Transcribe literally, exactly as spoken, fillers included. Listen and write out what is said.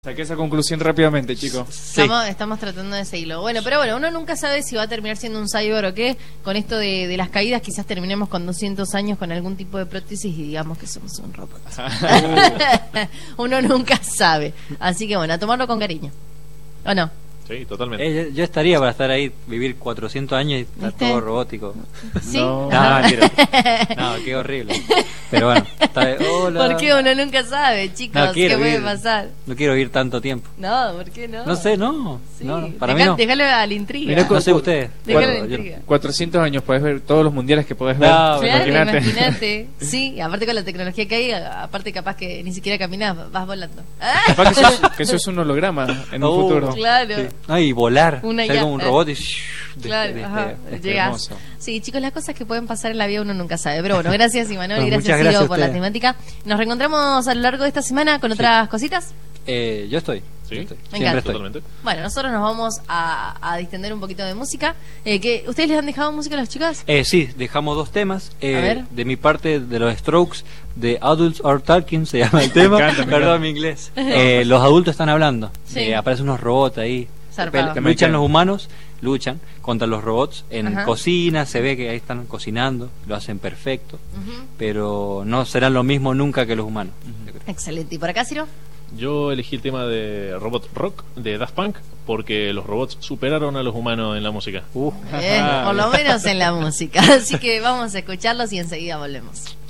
Saqué esa conclusión rápidamente, chicos. Sí. Estamos, estamos tratando de seguirlo. Bueno, pero bueno, uno nunca sabe si va a terminar siendo un cyborg o qué. Con esto de, de las caídas, quizás terminemos con doscientos años con algún tipo de prótesis y digamos que somos un robot. Uno nunca sabe. Así que bueno, a tomarlo con cariño. ¿O no? Sí, totalmente. Eh, yo, yo estaría para estar ahí, vivir cuatrocientos años y estar ¿Viste? todo robótico. ¿Sí? No. No, mentira. No, qué horrible. Pero bueno, está bien. Hola. ¿Por qué uno nunca sabe, chicos? No ¿Qué quiero puede vivir- pasar? No quiero vivir tanto tiempo. No, ¿por qué no? No sé, no. Sí. No, no, para Dejá- mí no. Déjalo a la intriga. Mirá, No sé ustedes. Déjalo a la Bueno, yo- intriga. cuatrocientos años, podés ver todos los mundiales que podés ver. No, Claro, Imagínate. imagínate. Sí, aparte con la tecnología que hay, aparte capaz que ni siquiera caminas, vas volando. Capaz que sos, que sos un holograma en un Oh, futuro. Claro. Sí. No, y volar. Una Ser ya- como un eh. robot y... de- Claro, de- ajá, de- de- llegás. hermoso. Sí, chicos, las cosas que pueden pasar en la vida uno nunca sabe. Pero bueno, gracias Imanol y Bueno, gracias muchas Ido gracias a por la ustedes. temática. Nos reencontramos a lo largo de esta semana con otras cositas. Eh, yo estoy. Sí, yo estoy. Me Siempre encanta. estoy. Totalmente. Bueno, nosotros nos vamos a, a distender un poquito de música. Eh, que ¿Ustedes les han dejado música a las chicas? Eh, sí, dejamos dos temas. Eh, A ver. De mi parte, de los Strokes, de Adults Are Talking, se llama el tema. encanta, me Perdón encanta. mi inglés. Eh, los adultos están hablando. Sí. Eh, aparecen unos robots ahí. Zarpado. Pel- Luchan los humanos, luchan contra los robots en Ajá. cocina. Se ve que ahí están cocinando, lo hacen perfecto. Ujú. Pero no serán lo mismo nunca que los humanos. yo creo. Excelente. ¿Y por acá, Ciro? Yo elegí el tema de Robot Rock de Daft Punk porque los robots superaron a los humanos en la música. Uh. Eh, por lo menos en la música. Así que vamos a escucharlos y enseguida volvemos.